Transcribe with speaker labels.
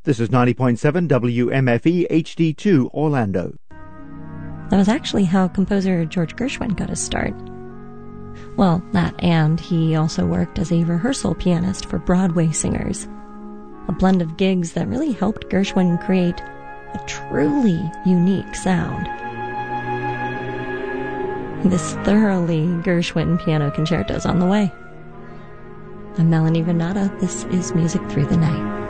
Speaker 1: This is 90.7 WMFE HD2 Orlando.
Speaker 2: That was actually how composer George Gershwin got his start. Well, that, and he also worked as a rehearsal pianist for Broadway singers. A blend of gigs that really helped Gershwin create a truly unique sound. This thoroughly Gershwin piano concerto is on the way. I'm Melanie Renata. This is Music Through the Night.